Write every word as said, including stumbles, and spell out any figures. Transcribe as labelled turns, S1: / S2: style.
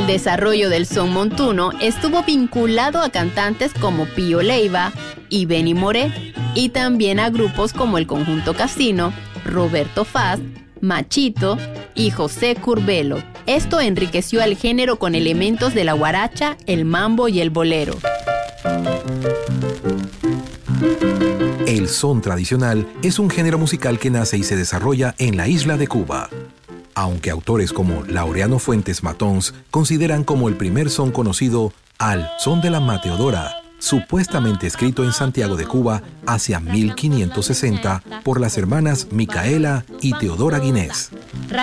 S1: desarrollo del son montuno estuvo vinculado a cantantes como Pío Leiva y Benny Moré, y también a grupos como el Conjunto Casino, Roberto Faz, Machito y José Curbelo. Esto enriqueció al género con elementos de la guaracha, el mambo y el bolero.
S2: El son tradicional es un género musical que nace y se desarrolla en la isla de Cuba. Aunque autores como Laureano Fuentes Matons consideran como el primer son conocido al son de la mateodora, supuestamente escrito en Santiago de Cuba hacia mil quinientos sesenta por las hermanas Micaela y Teodora Guinés.